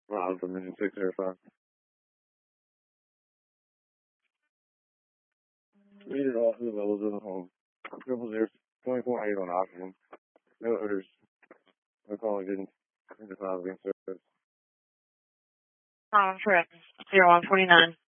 Rob from Mission 605. Read it off the levels of the home. 000 24 8 on oxygen. No odors. No calling getting into 5 against service. Correct. 0149.